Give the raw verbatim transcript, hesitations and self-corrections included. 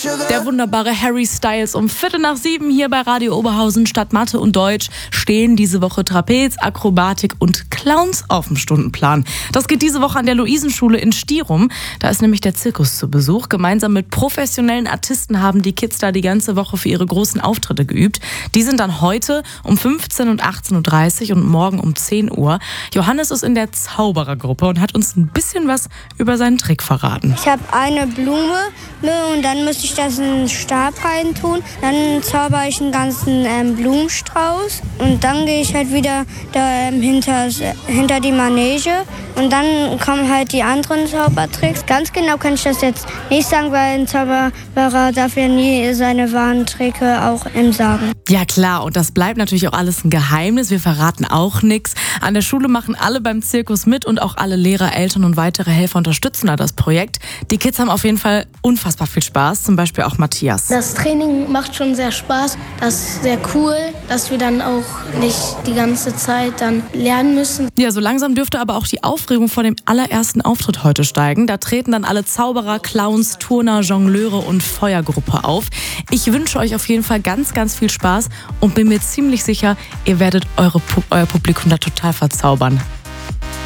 Der wunderbare Harry Styles um Viertel nach sieben hier bei Radio Oberhausen. Statt Mathe und Deutsch stehen diese Woche Trapez, Akrobatik und Clowns auf dem Stundenplan. Das geht diese Woche an der Luisenschule in Stierum. Da ist nämlich der Zirkus zu Besuch. Gemeinsam mit professionellen Artisten haben die Kids da die ganze Woche für ihre großen Auftritte geübt. Die sind dann heute um fünfzehn und achtzehn Uhr dreißig und morgen um zehn Uhr. Johannes ist in der Zauberergruppe und hat uns ein bisschen was über seinen Trick verraten. Ich habe eine Blume und dann müsste ich das in einen Stab rein tun. Dann zauber ich einen ganzen ähm, Blumenstrauß und dann gehe ich halt wieder da ähm, hinter, hinter die Manege und dann kommen halt die anderen Zaubertricks. Ganz genau kann ich das jetzt nicht sagen, weil ein Zauberer darf ja nie seine wahren Tricke auch ähm, sagen. Ja klar, und das bleibt natürlich auch alles ein Geheimnis. Wir verraten auch nichts. An der Schule machen alle beim Zirkus mit und auch alle Lehrer, Eltern und weitere Helfer unterstützen da das Projekt. Die Kids haben auf jeden Fall unfassbar viel Spaß, zum Beispiel auch Matthias. Das Training macht schon sehr Spaß. Das ist sehr cool, dass wir dann auch nicht die ganze Zeit dann lernen müssen. Ja, so langsam dürfte aber auch die Aufregung vor dem allerersten Auftritt heute steigen. Da treten dann alle Zauberer, Clowns, Turner, Jongleure und Feuergruppe auf. Ich wünsche euch auf jeden Fall ganz, ganz viel Spaß und bin mir ziemlich sicher, ihr werdet eure, euer Publikum da total verzaubern.